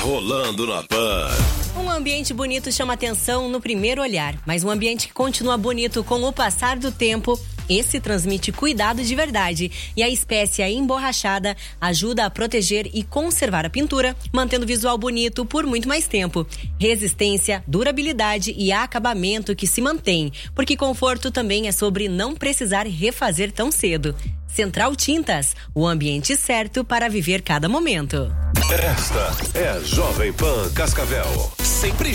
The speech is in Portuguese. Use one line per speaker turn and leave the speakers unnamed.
rolando na Pan.
Um ambiente bonito chama atenção no primeiro olhar, mas um ambiente que continua bonito com o passar do tempo, esse transmite cuidado de verdade. E a espécie emborrachada ajuda a proteger e conservar a pintura, mantendo o visual bonito por muito mais tempo. Resistência, durabilidade e acabamento que se mantém, porque conforto também é sobre não precisar refazer tão cedo. Central Tintas, o ambiente certo para viver cada momento.
Esta é a Jovem Pan Cascavel. Sempre